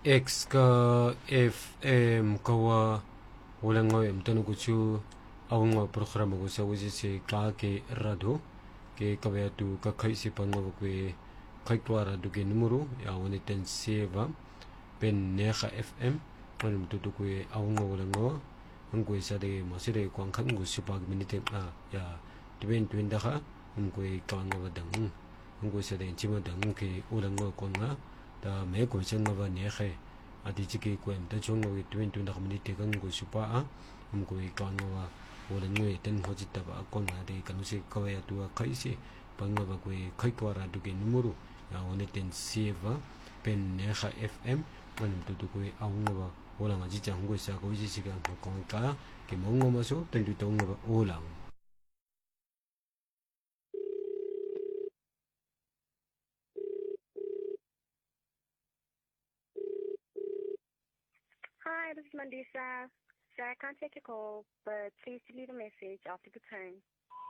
X ka FM kawa walang ngawim tanong ko siya awang mga programa ko sa wisi si Kake Rado ke kawaya tu kakaisipan nga kwe kaikwara duke numero ya waniten seva pen neha FM anum tutu kwe awang nga walang ngawa ang kwe sa de masire kwang kan ko siya pag minitin ya tuwin daka ang kwe kawang nga wadang ang kwe sa de chima dang ke walang nga kwang nga da me ko chen nga ba neha adi chiki kwem ta chong nga tuwin daka minitin ko siya pa ang kwe kawang nga walang nga ten hojita ba kwang nga de kanusi kawaya tu kaisi pangaba kwe kaikwara duke numero ya waniten seva pen neha FM anum tutu kwe awang nga ba walang aji chang ko sa ko ji sigang ko ka ke mongo maso ten tu tong nga ba ulang. Hi, this is Mandisa. Sir, I can't take your call, but please leave a message after the tone.